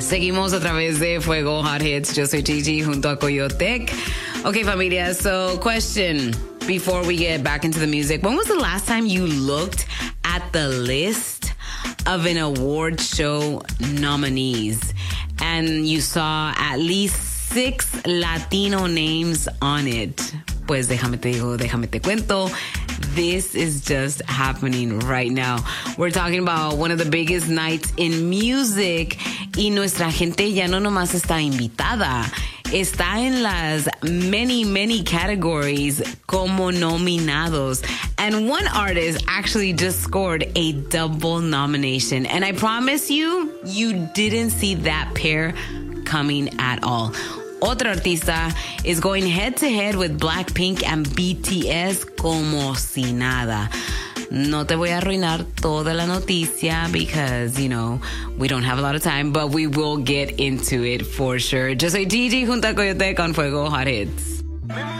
Seguimos a través de Fuego Hot Hits. Yo soy Gigi junto a Coyotec. Okay, familia, so question before we get back into the music. When was the last time you looked at the list of an award show nominees and you saw at least 6 Latino names on it? Pues déjame te digo, déjame te cuento. This is just happening right now. We're talking about one of the biggest nights in music y nuestra gente ya no nomás está invitada. Está en las many categories como nominados. And one artist actually just scored a double nomination. And I promise you, you didn't see that pair coming at all. Otra artista is going head-to-head with Blackpink and BTS como si nada. No te voy a arruinar toda la noticia because, you know, we don't have a lot of time, but we will get into it for sure. Yo soy Gigi junto a Coyote con Fuego Hot Hits.